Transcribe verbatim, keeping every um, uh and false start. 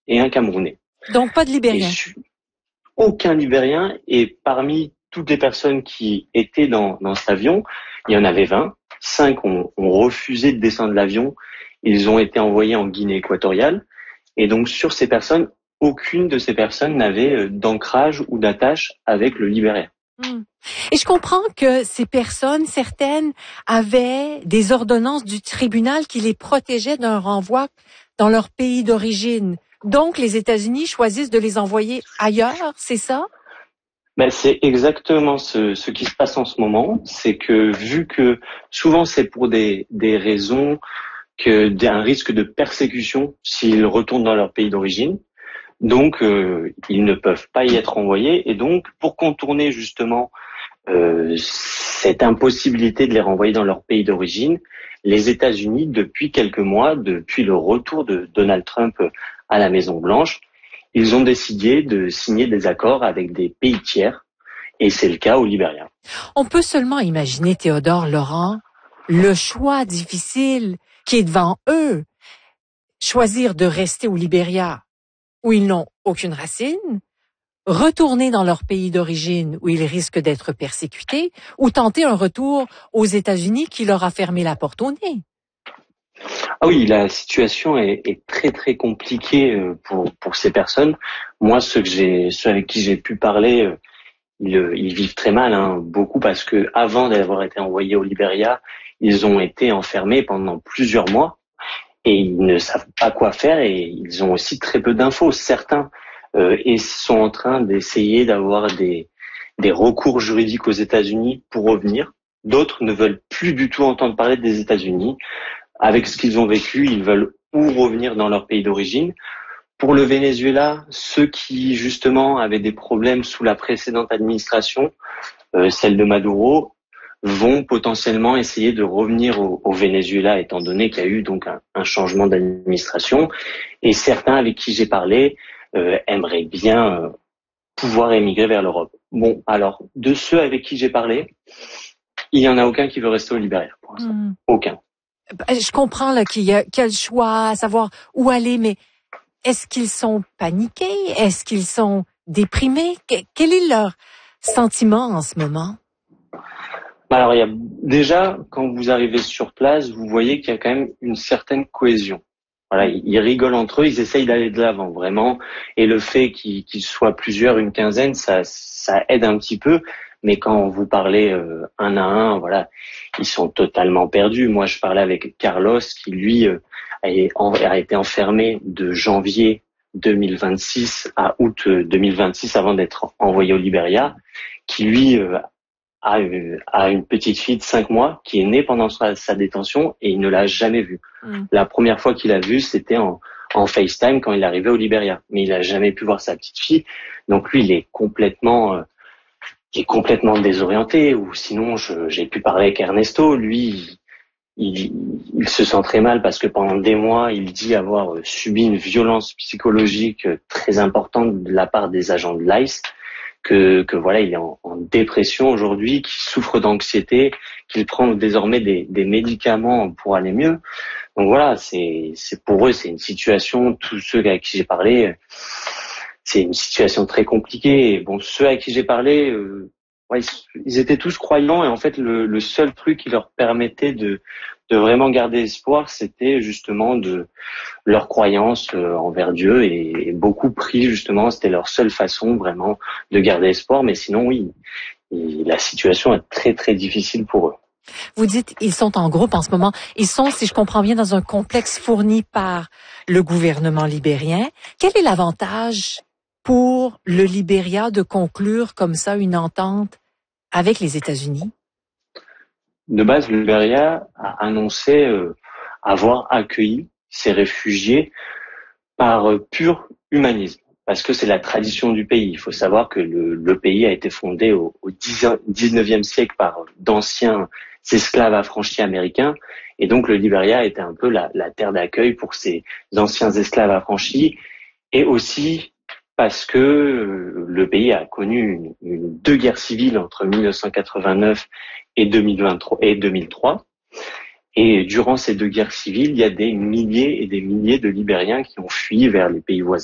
et un Camerounais. Donc pas de Libériens. Aucun Libérien, et parmi toutes les personnes qui étaient dans, dans cet avion, il y en avait vingt. Cinq ont, ont refusé de descendre de l'avion. Ils ont été envoyés en Guinée équatoriale. Et donc, sur ces personnes, aucune de ces personnes n'avait d'ancrage ou d'attache avec le Libéria. Mmh. Et je comprends que ces personnes, certaines, avaient des ordonnances du tribunal qui les protégeaient d'un renvoi dans leur pays d'origine. Donc, les États-Unis choisissent de les envoyer ailleurs, c'est ça? Ben, c'est exactement ce, ce qui se passe en ce moment. C'est que vu que souvent c'est pour des, des raisons que d'un risque de persécution s'ils retournent dans leur pays d'origine, donc euh, ils ne peuvent pas y être envoyés. Et donc, pour contourner justement euh, cette impossibilité de les renvoyer dans leur pays d'origine, les États-Unis, depuis quelques mois, depuis le retour de Donald Trump à la Maison-Blanche, ils ont décidé de signer des accords avec des pays tiers, et c'est le cas au Libéria. On peut seulement imaginer, Théodore Laurent, le choix difficile qui est devant eux. Choisir de rester au Libéria, où ils n'ont aucune racine, retourner dans leur pays d'origine, où ils risquent d'être persécutés, ou tenter un retour aux États-Unis qui leur a fermé la porte au nez. Ah oui, la situation est, est très très compliquée pour pour ces personnes. Moi, ceux que j'ai, ceux avec qui j'ai pu parler, ils, ils vivent très mal, hein, beaucoup parce que avant d'avoir été envoyés au Libéria, ils ont été enfermés pendant plusieurs mois et ils ne savent pas quoi faire et ils ont aussi très peu d'infos. Certains euh, et sont en train d'essayer d'avoir des des recours juridiques aux États-Unis pour revenir. D'autres ne veulent plus du tout entendre parler des États-Unis. Avec ce qu'ils ont vécu, ils veulent ou revenir dans leur pays d'origine. Pour le Venezuela, ceux qui justement avaient des problèmes sous la précédente administration, euh, celle de Maduro, vont potentiellement essayer de revenir au, au Venezuela, étant donné qu'il y a eu donc un, un changement d'administration. Et certains avec qui j'ai parlé euh, aimeraient bien euh, pouvoir émigrer vers l'Europe. Bon, alors, de ceux avec qui j'ai parlé, il n'y en a aucun qui veut rester au Libéria pour l'instant. Mmh. Aucun. Je comprends là qu'il y a quel choix, à savoir où aller, mais est-ce qu'ils sont paniqués? Est-ce qu'ils sont déprimés? Quel est leur sentiment en ce moment? Alors, il y a déjà, quand vous arrivez sur place, vous voyez qu'il y a quand même une certaine cohésion. Voilà, ils rigolent entre eux, ils essayent d'aller de l'avant, vraiment. Et le fait qu'ils, qu'ils soient plusieurs, une quinzaine, ça, ça aide un petit peu. Mais quand vous parlez euh, un à un, voilà, ils sont totalement perdus. Moi, je parlais avec Carlos, qui lui euh, a, a été enfermé de janvier deux mille vingt-six à août deux mille vingt-six avant d'être envoyé au Libéria, qui lui euh, a, euh, a une petite fille de cinq mois qui est née pendant sa, sa détention et il ne l'a jamais vue. Mmh. La première fois qu'il l'a vue, c'était en, en FaceTime quand il est arrivé au Libéria. Mais il n'a jamais pu voir sa petite fille. Donc lui, il est complètement... Euh, qui est complètement désorienté, ou sinon je, j'ai pu parler avec Ernesto, lui, il, il se sent très mal parce que pendant des mois, il dit avoir subi une violence psychologique très importante de la part des agents de l'I C E, que, que voilà, il est en, en dépression aujourd'hui, qu'il souffre d'anxiété, qu'il prend désormais des, des médicaments pour aller mieux. Donc voilà, c'est, c'est pour eux, c'est une situation, tous ceux avec qui j'ai parlé, c'est une situation très compliquée. Et bon, ceux à qui j'ai parlé, euh, ouais, ils étaient tous croyants et en fait, le, le seul truc qui leur permettait de, de vraiment garder espoir, c'était justement de leur croyance euh, envers Dieu et, et beaucoup prient justement, c'était leur seule façon vraiment de garder espoir. Mais sinon, oui, et la situation est très très difficile pour eux. Vous dites, ils sont en groupe en ce moment. Ils sont, si je comprends bien, dans un complexe fourni par le gouvernement libérien. Quel est l'avantage pour le Libéria de conclure comme ça une entente avec les États-Unis? De base, le Libéria a annoncé euh, avoir accueilli ces réfugiés par euh, pur humanisme, parce que c'est la tradition du pays. Il faut savoir que le, le pays a été fondé au, au dix-neuvième siècle par d'anciens esclaves affranchis américains, et donc le Libéria était un peu la, la terre d'accueil pour ces anciens esclaves affranchis, et aussi parce que le pays a connu une, une, deux guerres civiles entre mille neuf cent quatre-vingt-neuf et deux mille vingt-trois et deux mille trois. Et durant ces deux guerres civiles, il y a des milliers et des milliers de Libériens qui ont fui vers les pays voisins.